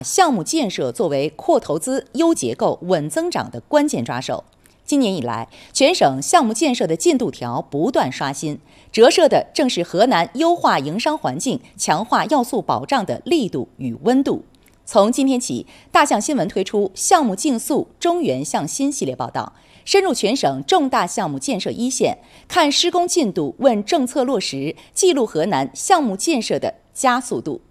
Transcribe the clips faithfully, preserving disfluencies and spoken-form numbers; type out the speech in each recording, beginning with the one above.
项目建设作为扩投资、优结构、稳增长的关键抓手。今年以来，全省项目建设的进度条不断刷新，折射的正是河南优化营商环境、强化要素保障的力度与温度。从今天起，大象新闻推出项目竞速中原向新系列报道，深入全省重大项目建设一线，看施工进度，问政策落实，记录河南项目建设的加速度。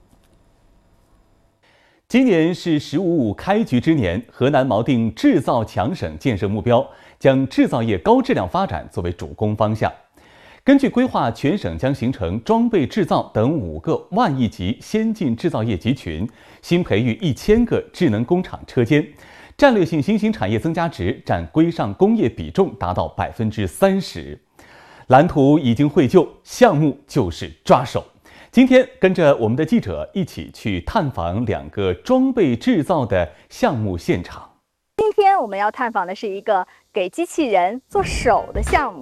今年是“十五五”开局之年，河南锚定制造强省建设目标，将制造业高质量发展作为主攻方向。根据规划，全省将形成装备制造等五个万亿级先进制造业集群，新培育一千个智能工厂车间，战略性新兴产业增加值占规上工业比重达到百分之三十。蓝图已经绘就，项目就是抓手。今天跟着我们的记者一起去探访两个装备制造的项目现场。 今天我们要探访的是一个给机器人做手的项目。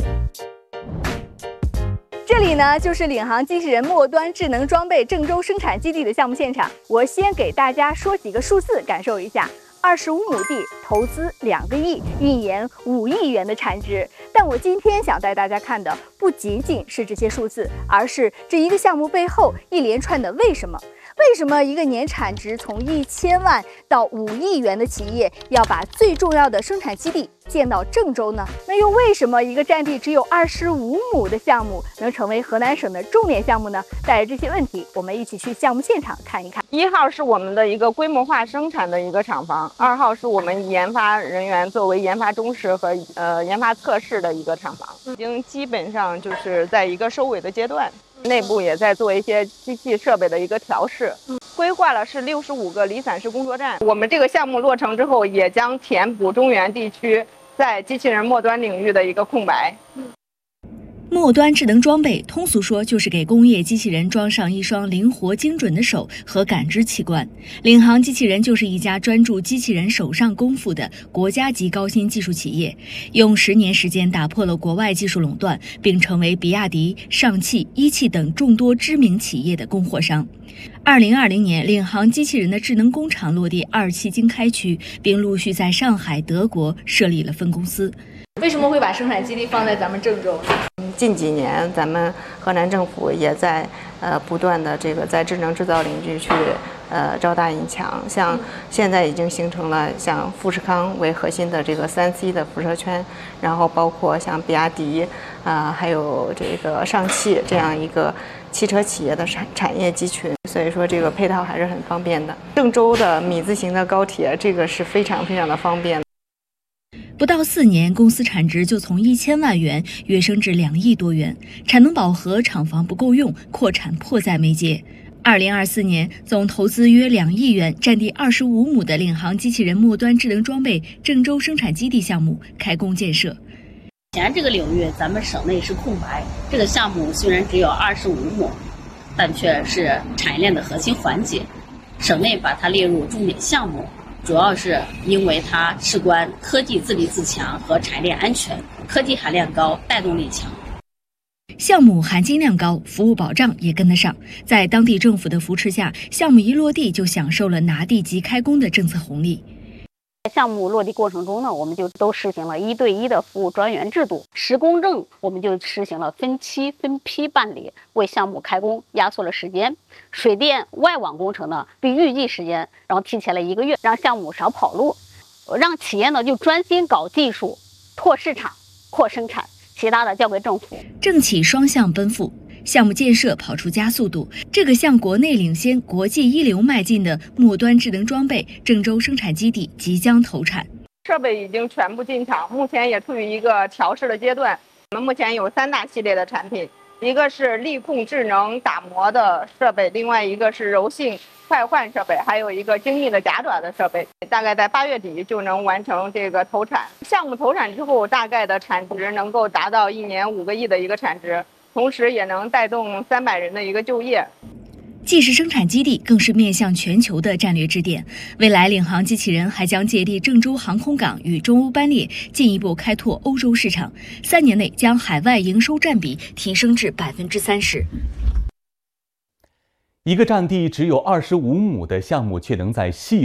这里呢，就是领航机器人末端智能装备郑州生产基地的项目现场。我先给大家说几个数字，感受一下。二十五亩地，投资两个亿，一年五亿元的产值。但我今天想带大家看的不仅仅是这些数字，而是这一个项目背后一连串的为什么。为什么一个年产值从一千万到五亿元的企业要把最重要的生产基地建到郑州呢？那又为什么一个占地只有二十五亩的项目能成为河南省的重点项目呢？带着这些问题，我们一起去项目现场看一看。 一号是我们的一个规模化生产的一个厂房，二号是我们研发人员作为研发中试和呃研发测试的一个厂房，已经基本上就是在一个收尾的阶段。内部也在做一些机器设备的一个调试，规划了是六十五个离散式工作站。我们这个项目落成之后，也将填补中原地区在机器人末端领域的一个空白。 末端智能装备，通俗说就是给工业机器人装上一双灵活精准的手和感知器官。领航机器人就是一家专注机器人手上功夫的国家级高新技术企业，用十年时间打破了国外技术垄断，并成为比亚迪、上汽、一汽等众多知名企业的供货商。二零二零年，领航机器人的智能工厂落地二期经开区，并陆续在上海、德国设立了分公司。 为什么会把生产基地放在咱们郑州呢？ 近几年，咱们河南政府也在呃不断的这个在智能制造领域去呃招大引强，像现在已经形成了像富士康为核心的这个三 C 的辐射圈，然后包括像比亚迪啊、呃，还有这个上汽这样一个汽车企业的产产业集群，所以说这个配套还是很方便的。郑州的米字形的高铁，这个是非常非常的方便。 不到四年，公司产值就从一千万元跃升至两亿多元，产能饱和，厂房不够用，扩产迫在眉睫。二零二四年，总投资约两亿元，占地二十五亩的领航机器人末端智能装备郑州生产基地项目开工建设。 显然，这个领域咱们省内是空白。这个项目虽然只有二十五亩，但却是产业链的核心环节，省内把它列入重点项目。主要是因为它事关科技自立自强和产业链安全，科技含量高，带动力强。 项目含金量高，服务保障也跟得上。在当地政府的扶持下，项目一落地就享受了拿地即开工的政策红利。 项目落地过程中呢，我们就都实行了一对一的服务专员制度，施工证我们就实行了分期分批办理，为项目开工压缩了时间。水电外网工程呢，比预计时间然后提前了一个月，让项目少跑路，让企业呢就专心搞技术、拓市场、扩生产，其他的交给政府。 政企双向奔赴，项目建设跑出加速度，这个向国内领先、国际一流迈进的末端智能装备郑州生产基地即将投产。 设备已经全部进场，目前也处于一个调试的阶段。我们目前有三大系列的产品，一个是力控智能打磨的设备，另外一个是柔性快换设备，还有一个精密的夹爪的设备。大概在八月底就能完成这个投产。项目投产之后，大概的产值能够达到一年五个亿的一个产值。同时也能带动三百人的一个就业。 既是生产基地，更是面向全球的战略支点。未来，领航机器人还将借力郑州航空港与中欧班列，进一步开拓欧洲市场。三年内将海外营收占比提升至百分之三十。 一个占地只有二十五亩的项目，却能在细